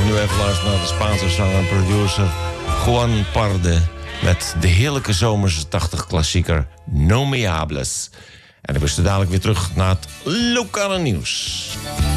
nu even luisteren naar de Spaanse zanger en producer Juan Parde met de heerlijke zomerse 80 klassieker No Me Hables. En dan ben je dadelijk weer terug naar het lokale nieuws.